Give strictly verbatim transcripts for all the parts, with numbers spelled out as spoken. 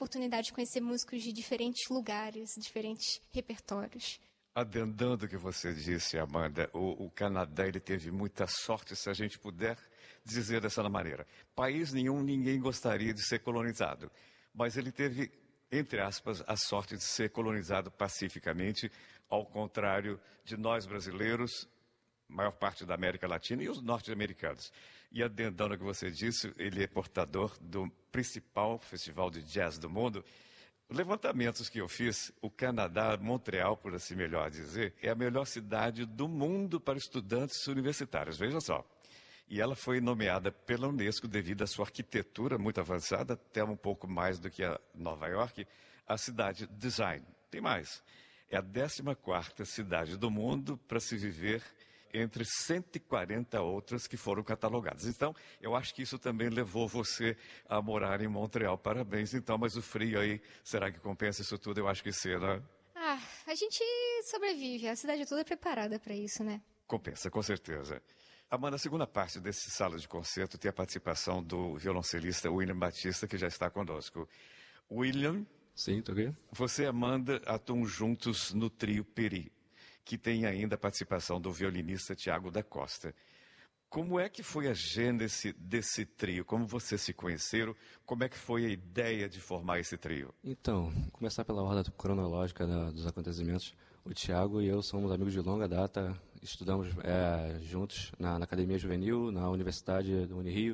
oportunidade de conhecer músicos de diferentes lugares, diferentes repertórios. Adendando o que você disse, Amanda, o, o Canadá ele teve muita sorte, se a gente puder dizer dessa maneira. País nenhum, ninguém gostaria de ser colonizado, mas ele teve, entre aspas, a sorte de ser colonizado pacificamente, ao contrário de nós brasileiros, maior parte da América Latina e os norte-americanos. E adendando o que você disse, ele é portador do principal festival de jazz do mundo. Levantamentos que eu fiz, o Canadá, Montreal, por assim melhor dizer, é a melhor cidade do mundo para estudantes universitários, veja só. E ela foi nomeada pela Unesco devido à sua arquitetura muito avançada, até um pouco mais do que a Nova York, a cidade design. Tem mais, é a décima quarta cidade do mundo para se viver entre cento e quarenta outras que foram catalogadas. Então, eu acho que isso também levou você a morar em Montreal. Parabéns, então, mas o frio aí, será que compensa isso tudo? Eu acho que sim, né? Ah, a gente sobrevive, a cidade toda é preparada para isso, né? Compensa, com certeza. Amanda, a segunda parte desse sala de concerto tem a participação do violoncelista William Batista, que já está conosco. William? Sim, tô aqui. Você e Amanda atuam juntos no trio Peri, que tem ainda a participação do violinista Tiago da Costa. Como é que foi a gênese desse trio? Como vocês se conheceram? Como é que foi a ideia de formar esse trio? Então, começar pela ordem cronológica da, dos acontecimentos. O Tiago e eu somos amigos de longa data, estudamos é, juntos na, na Academia Juvenil, na Universidade do Unirio,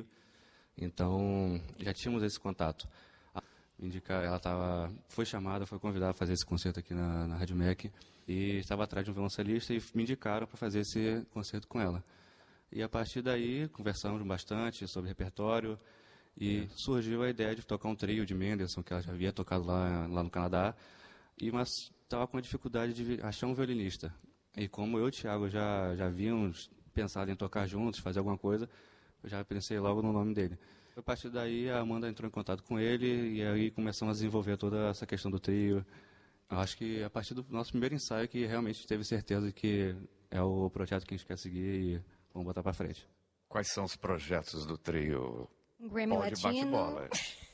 então já tínhamos esse contato. Indicar, ela tava, foi chamada, foi convidada a fazer esse concerto aqui na, na Rádio M E C e estava atrás de um violoncelista e me indicaram para fazer esse concerto com ela. E a partir daí conversamos bastante sobre repertório e surgiu a ideia de tocar um trio de Mendelssohn, que ela já havia tocado lá, lá no Canadá, e, mas estava com a dificuldade de achar um violinista. E como eu e o Thiago já, já havíamos pensado em tocar juntos, fazer alguma coisa, eu já pensei logo no nome dele. A partir daí, a Amanda entrou em contato com ele e aí começamos a desenvolver toda essa questão do trio. Eu acho que a partir do nosso primeiro ensaio que realmente teve certeza de que é o projeto que a gente quer seguir e vamos botar para frente. Quais são os projetos do trio? Grammy Pode Latino. bate-bola.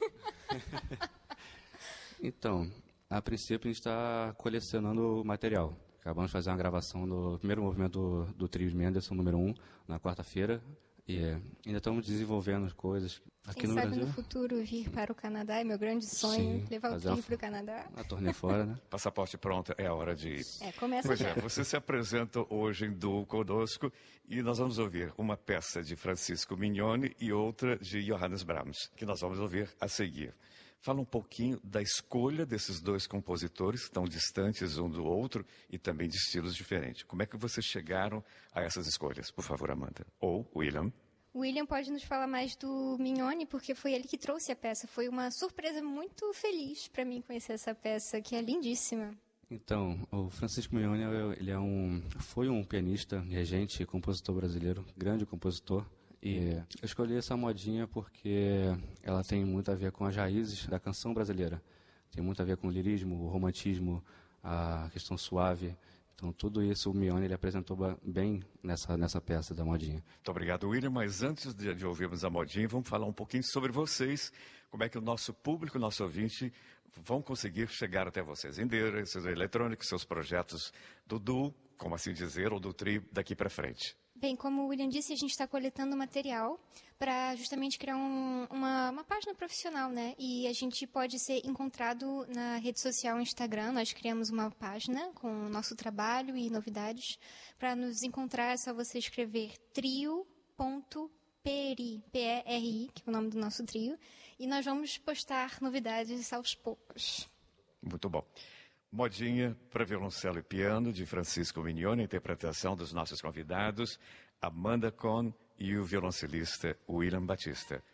Então, a princípio a gente está colecionando material. Acabamos de fazer uma gravação do primeiro movimento do, do trio de Mendelssohn, número um, na quarta-feira. E é, ainda estamos desenvolvendo coisas aqui Quem no sabe Brasil. no futuro vir para o Canadá, é meu grande sonho, Sim, levar o fazer trio uma- para o Canadá. A turnê fora, né? Passaporte pronto, é a hora de ir. É, começa Pois já. é, você se apresenta hoje em duo conosco e nós vamos ouvir uma peça de Francisco Mignone e outra de Johannes Brahms, que nós vamos ouvir a seguir. Fala um pouquinho da escolha desses dois compositores, tão distantes um do outro e também de estilos diferentes. Como é que vocês chegaram a essas escolhas? Por favor, Amanda. Ou William. O William pode nos falar mais do Mignone, porque foi ele que trouxe a peça. Foi uma surpresa muito feliz para mim conhecer essa peça, que é lindíssima. Então, o Francisco Mignone, ele é um, foi um pianista, regente e compositor brasileiro, grande compositor. E eu escolhi essa modinha porque ela tem muito a ver com as raízes da canção brasileira. Tem muito a ver com o lirismo, o romantismo, a questão suave. Então, tudo isso o Mignone ele apresentou ba- bem nessa, nessa peça da modinha. Muito obrigado, William. Mas antes de, de ouvirmos a modinha, vamos falar um pouquinho sobre vocês. Como é que o nosso público, o nosso ouvinte, vão conseguir chegar até vocês? Endereços eletrônicos, seus projetos do duo, como assim dizer, ou do trio daqui para frente. Bem, como o William disse, a gente está coletando material para justamente criar um- uma, uma página profissional, né? E a gente pode ser encontrado na rede social Instagram. Nós criamos uma página com o nosso trabalho e novidades. Para nos encontrar é só você escrever trio ponto peri, P E R I, que é o nome do nosso trio. E nós vamos postar novidades aos poucos. Muito bom. Modinha para violoncelo e piano, de Francisco Mignone, interpretação dos nossos convidados, Amanda Cohn e o violoncelista William Batista.